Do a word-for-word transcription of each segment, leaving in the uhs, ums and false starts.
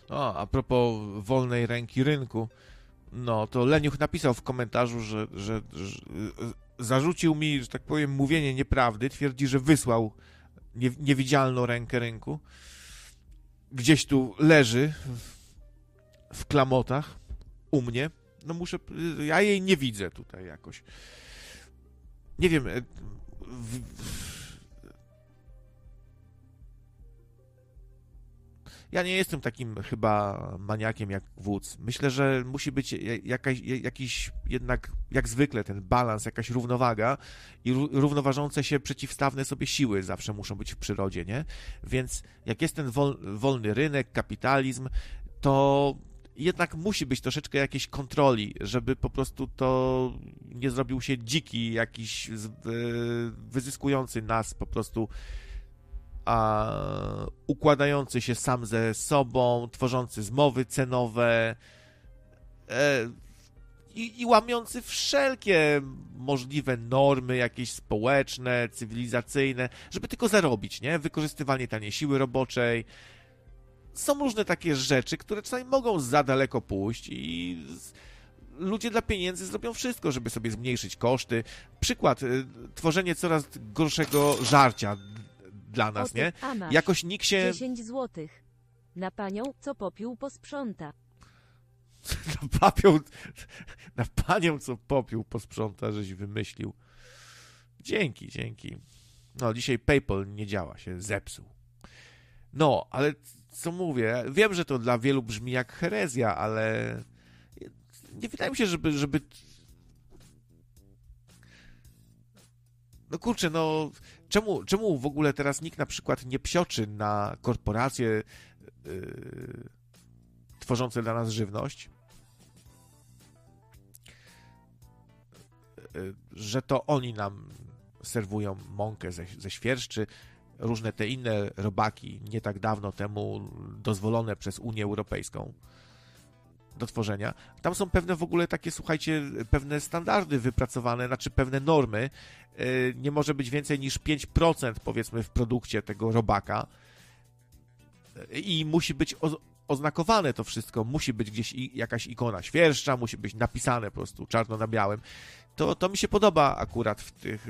O, a propos wolnej ręki rynku, no to Leniuch napisał w komentarzu, że, że, że zarzucił mi, że tak powiem, mówienie nieprawdy. Twierdzi, że wysłał nie, niewidzialną rękę rynku. Gdzieś tu leży w, w klamotach u mnie. No muszę, ja jej nie widzę tutaj jakoś. Nie wiem, w, ja nie jestem takim chyba maniakiem jak wódz. Myślę, że musi być jakaś, jakiś jednak, jak zwykle, ten balans, jakaś równowaga i równoważące się przeciwstawne sobie siły zawsze muszą być w przyrodzie, nie? Więc jak jest ten wol, wolny rynek, kapitalizm, to jednak musi być troszeczkę jakiejś kontroli, żeby po prostu to nie zrobił się dziki, jakiś wyzyskujący nas po prostu, a układający się sam ze sobą, tworzący zmowy cenowe e, i, i łamiący wszelkie możliwe normy jakieś społeczne, cywilizacyjne, żeby tylko zarobić, nie? Wykorzystywanie taniej siły roboczej. Są różne takie rzeczy, które czasami mogą za daleko pójść i ludzie dla pieniędzy zrobią wszystko, żeby sobie zmniejszyć koszty. Przykład, tworzenie coraz gorszego żarcia dla nas, nie? Jakoś nikt się... dziesięć złotych. Na panią, co popiół, posprząta. na, papią... na panią, co popiół, posprząta, żeś wymyślił. Dzięki, dzięki. No, dzisiaj PayPal nie działa, się zepsuł. No, ale co mówię, wiem, że to dla wielu brzmi jak herezja, ale nie wydaje mi się, żeby... żeby... No kurczę, no... Czemu, czemu w ogóle teraz nikt na przykład nie psioczy na korporacje yy, tworzące dla nas żywność? Yy, że to oni nam serwują mąkę ze, ze świerszczy, różne te inne robaki nie tak dawno temu dozwolone przez Unię Europejską do tworzenia. Tam są pewne w ogóle takie, słuchajcie, pewne standardy wypracowane, znaczy pewne normy. Nie może być więcej niż pięć procent, powiedzmy, w produkcie tego robaka i musi być oznakowane to wszystko, musi być gdzieś jakaś ikona świerszcza, musi być napisane po prostu czarno na białym. To, to mi się podoba akurat w tych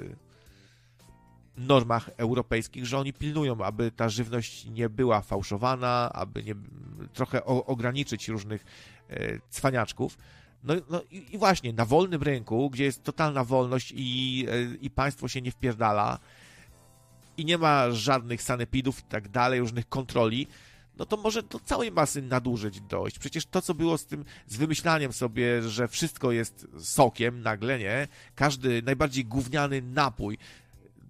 normach europejskich, że oni pilnują, aby ta żywność nie była fałszowana, aby nie, trochę o, ograniczyć różnych e, cwaniaczków. No, no i, i właśnie, na wolnym rynku, gdzie jest totalna wolność i, e, i państwo się nie wpierdala i nie ma żadnych sanepidów i tak dalej, różnych kontroli, no to może do całej masy nadużyć dojść. Przecież to, co było z tym, z wymyślaniem sobie, że wszystko jest sokiem nagle, nie? Każdy najbardziej gówniany napój